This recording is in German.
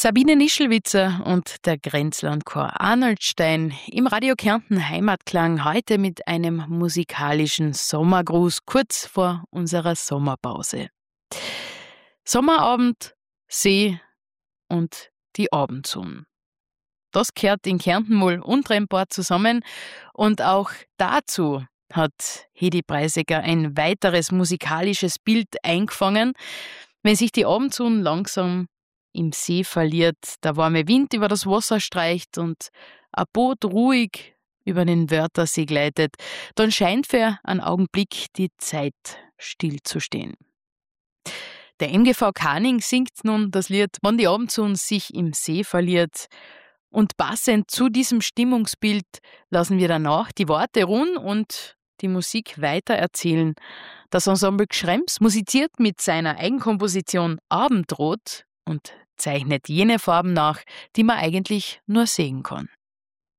Sabine Nischelwitzer und der Grenzlandchor Arnoldstein im Radio Kärnten Heimatklang heute mit einem musikalischen Sommergruß kurz vor unserer Sommerpause. Sommerabend, See und die Abendsonne. Das gehört in Kärnten mal untrennbar zusammen und auch dazu hat Hedi Preisegger ein weiteres musikalisches Bild eingefangen. Wenn sich die Abendsonne langsam im See verliert, der warme Wind über das Wasser streicht und ein Boot ruhig über den Wörthersee gleitet, dann scheint für einen Augenblick die Zeit stillzustehen. Der MGV Kaning singt nun das Lied "Wann die Abendsonne sich im See verliert", und passend zu diesem Stimmungsbild lassen wir danach die Worte ruhen und die Musik weiter erzählen. Das Ensemble Gschrems musiziert mit seiner Eigenkomposition Abendrot und zeichnet jene Farben nach, die man eigentlich nur sehen kann.